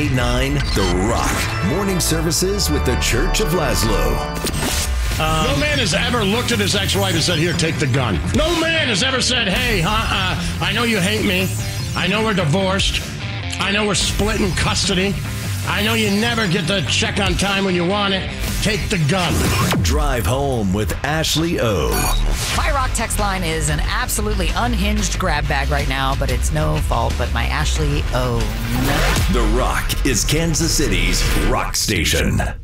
9, The Rock. Morning services with the Church of Laszlo. No man has ever looked at his ex-wife and said, here, take the gun. No man has ever said, hey, I know you hate me. I know we're divorced. I know we're splitting custody. I know you never get the check on time when you want it. Take the gun. Drive home with Ashley O. My Rock text line is an absolutely unhinged grab bag right now, but it's no fault but my Ashley O. The Rock is Kansas City's rock station.